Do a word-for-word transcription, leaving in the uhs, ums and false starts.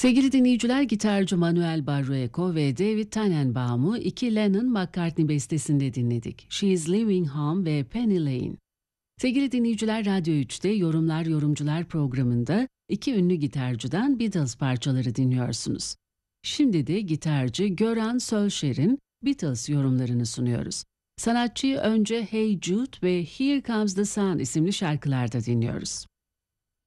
Sevgili dinleyiciler, gitarcı Manuel Barrueco ve David Tannenbaum'u iki Lennon-McCartney bestesinde dinledik. She's Leaving Home ve Penny Lane. Sevgili dinleyiciler, Radyo üçte Yorumlar Yorumcular programında iki ünlü gitarcıdan Beatles parçaları dinliyorsunuz. Şimdi de gitarcı Göran Sölscher'in Beatles yorumlarını sunuyoruz. Sanatçıyı önce Hey Jude ve Here Comes the Sun isimli şarkılarda dinliyoruz.